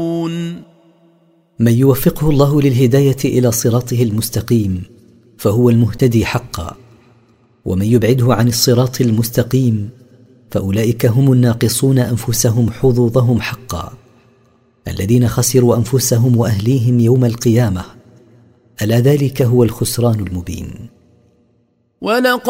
من يوفقه الله للهداية إلى صراطه المستقيم فهو المهتدي حقا، ومن يبعده عن الصراط المستقيم فأولئك هم الناقصون أنفسهم حظوظهم حقا، الذين خسروا أنفسهم وأهليهم يوم القيامة، ألا ذلك هو الخسران المبين.